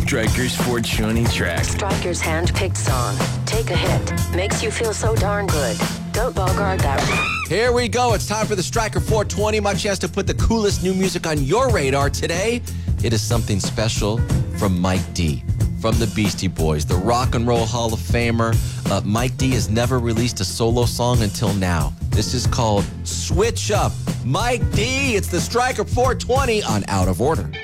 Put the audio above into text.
Stryker's 420 track. Stryker's hand-picked song. Take a hit. Makes you feel so darn good. Don't bogart that. Here we go. It's time for the Stryker 420. My chance to put the coolest new music on your radar today. It is something special from Mike D. From the Beastie Boys, the Rock and Roll Hall of Famer. Mike D has never released a solo song until now. This is called Switch Up. Mike D, it's the Stryker 420 on Out of Order.